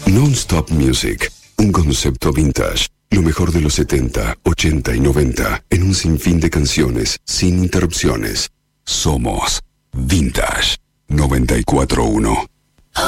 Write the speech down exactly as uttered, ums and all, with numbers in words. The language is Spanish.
Non-Stop Music, un concepto vintage. Lo mejor de los setenta, ochenta y noventa en un sinfín de canciones sin interrupciones. Somos Vintage noventa y cuatro punto uno.